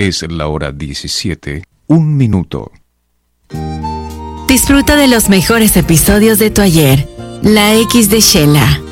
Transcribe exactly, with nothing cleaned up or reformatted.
Es la hora diecisiete, un minuto. Disfruta de los mejores episodios de tu ayer. La X de Shela.